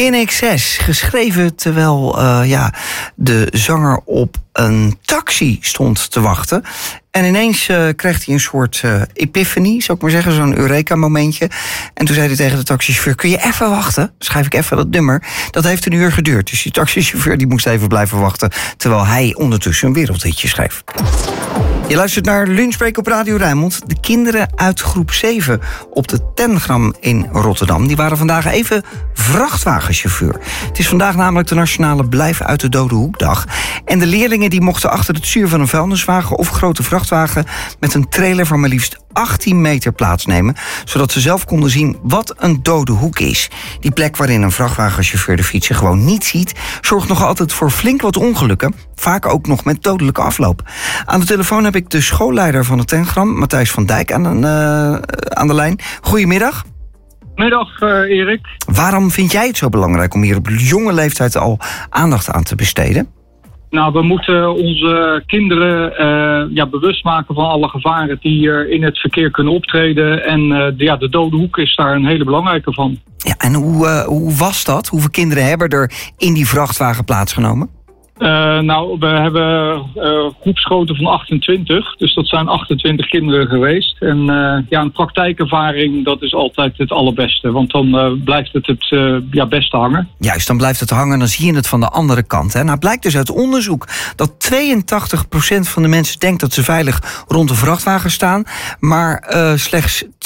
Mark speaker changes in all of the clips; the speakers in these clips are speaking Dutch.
Speaker 1: INXS, geschreven terwijl de zanger op een taxi stond te wachten. En ineens kreeg hij een soort epiphany, zou ik maar zeggen, zo'n Eureka-momentje. En toen zei hij tegen de taxichauffeur: kun je even wachten? Schrijf ik even dat nummer. Dat heeft een uur geduurd, dus die taxichauffeur die moest even blijven wachten, terwijl hij ondertussen een wereldhitje schreef. Je luistert naar Lunchbreak op Radio Rijnmond. De kinderen uit groep 7 op de Tengram in Rotterdam, die waren vandaag even vrachtwagenchauffeur. Het is vandaag namelijk de nationale Blijf uit de Dode Hoekdag. En de leerlingen die mochten achter het stuur van een vuilniswagen of grote vrachtwagen met een trailer van maar liefst 18 meter plaatsnemen, zodat ze zelf konden zien wat een dode hoek is. Die plek waarin een vrachtwagenchauffeur de fietser gewoon niet ziet, zorgt nog altijd voor flink wat ongelukken, vaak ook nog met dodelijke afloop. Aan de telefoon heb ik de schoolleider van het Tengram, Matthijs van Dijk, aan de lijn. Goedemiddag.
Speaker 2: Middag, Erik.
Speaker 1: Waarom vind jij het zo belangrijk om hier op jonge leeftijd al aandacht aan te besteden?
Speaker 2: Nou, we moeten onze kinderen bewust maken van alle gevaren die in het verkeer kunnen optreden. En de dode hoek is daar een hele belangrijke van.
Speaker 1: Ja, en hoe was dat? Hoeveel kinderen hebben er in die vrachtwagen plaatsgenomen?
Speaker 2: We hebben groepsgrootte van 28, dus dat zijn 28 kinderen geweest. En een praktijkervaring, dat is altijd het allerbeste, want dan blijft het beste hangen.
Speaker 1: Juist, dan blijft het hangen, dan zie je het van de andere kant. Hè? Nou, blijkt dus uit onderzoek dat 82% van de mensen denkt dat ze veilig rond de vrachtwagen staan, maar slechts 32%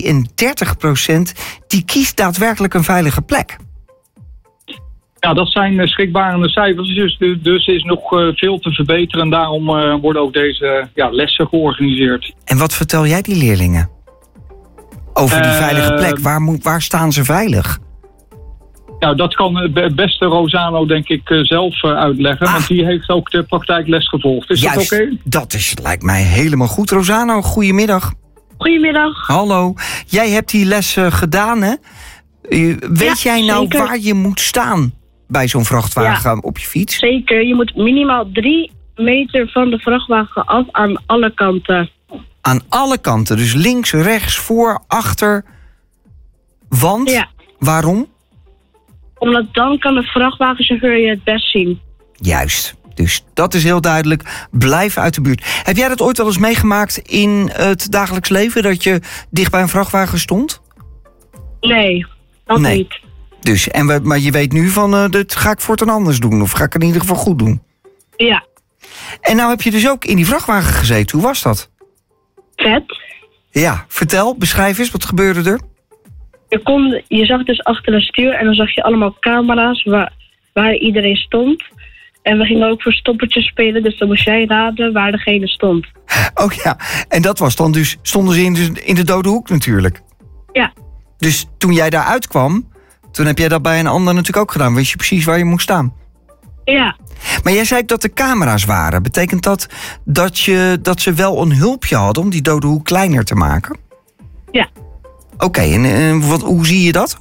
Speaker 1: die kiest daadwerkelijk een veilige plek.
Speaker 2: Ja, dat zijn schrikbarende cijfers, dus is nog veel te verbeteren. En daarom worden ook deze lessen georganiseerd.
Speaker 1: En wat vertel jij die leerlingen over die veilige plek? Waar staan ze veilig?
Speaker 2: Nou, dat kan het beste Rosano denk ik zelf uitleggen. Want die heeft ook de praktijkles gevolgd. Is
Speaker 1: juist,
Speaker 2: dat oké?
Speaker 1: Dat lijkt mij helemaal goed. Rosano, goedemiddag.
Speaker 3: Goedemiddag.
Speaker 1: Hallo. Jij hebt die les gedaan, hè? Weet jij nou
Speaker 3: zeker
Speaker 1: waar je moet staan bij zo'n vrachtwagen op je fiets?
Speaker 3: Zeker, je moet minimaal 3 meter van de vrachtwagen af aan alle kanten.
Speaker 1: Aan alle kanten, dus links, rechts, voor, achter. Want?
Speaker 3: Ja.
Speaker 1: Waarom?
Speaker 3: Omdat dan kan de vrachtwagenchauffeur je het best zien.
Speaker 1: Juist, dus dat is heel duidelijk. Blijf uit de buurt. Heb jij dat ooit wel eens meegemaakt in het dagelijks leven, dat je dicht bij een vrachtwagen stond?
Speaker 3: Nee, dat niet.
Speaker 1: Dus, maar je weet nu van, dit ga ik voortaan anders doen. Of ga ik het in ieder geval goed doen.
Speaker 3: Ja.
Speaker 1: En nou heb je dus ook in die vrachtwagen gezeten. Hoe was dat?
Speaker 3: Vet.
Speaker 1: Ja, vertel, beschrijf eens, wat gebeurde er?
Speaker 3: Je zag dus achter een stuur en dan zag je allemaal camera's waar iedereen stond. En we gingen ook voor stoppertjes spelen, dus dan moest jij raden waar degene stond.
Speaker 1: Oh ja, en dat was dan dus, stonden ze in de dode hoek natuurlijk?
Speaker 3: Ja. Dus
Speaker 1: toen jij daar uitkwam, toen heb jij dat bij een ander natuurlijk ook gedaan. Wist je precies waar je moest staan?
Speaker 3: Ja.
Speaker 1: Maar jij zei dat er camera's waren. Betekent dat ze wel een hulpje hadden om die dode hoek kleiner te maken?
Speaker 3: Ja.
Speaker 1: Oké, en hoe zie je dat?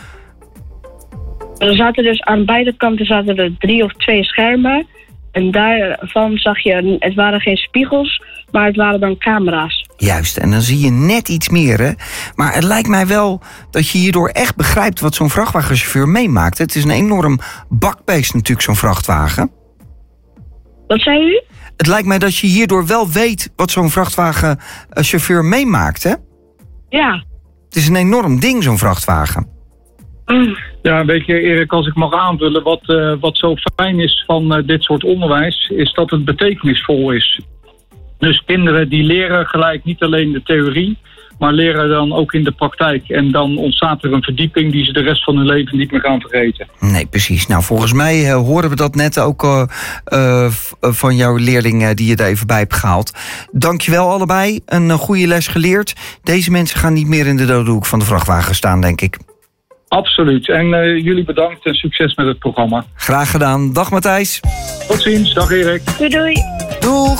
Speaker 3: Er zaten dus aan beide kanten 3 of 2 schermen. En daarvan zag je, het waren geen spiegels, maar het waren dan camera's.
Speaker 1: Juist, en dan zie je net iets meer, hè? Maar het lijkt mij wel dat je hierdoor echt begrijpt wat zo'n vrachtwagenchauffeur meemaakt. Het is een enorm bakbeest natuurlijk, zo'n vrachtwagen.
Speaker 3: Wat zei u?
Speaker 1: Het lijkt mij dat je hierdoor wel weet wat zo'n vrachtwagenchauffeur meemaakt, hè?
Speaker 3: Ja.
Speaker 1: Het is een enorm ding, zo'n vrachtwagen.
Speaker 2: Ja, weet je, Erik, als ik mag aanvullen, wat zo fijn is van dit soort onderwijs, is dat het betekenisvol is. Dus kinderen die leren gelijk niet alleen de theorie, maar leren dan ook in de praktijk. En dan ontstaat er een verdieping die ze de rest van hun leven niet meer gaan vergeten.
Speaker 1: Nee, precies. Nou, volgens mij horen we dat net ook van jouw leerling die je er even bij hebt gehaald. Dankjewel allebei. Een goede les geleerd. Deze mensen gaan niet meer in de dode hoek van de vrachtwagen staan, denk ik.
Speaker 2: Absoluut. En jullie bedankt en succes met het programma.
Speaker 1: Graag gedaan. Dag Matthijs.
Speaker 2: Tot ziens. Dag Erik.
Speaker 3: Doei doei.
Speaker 1: Doeg.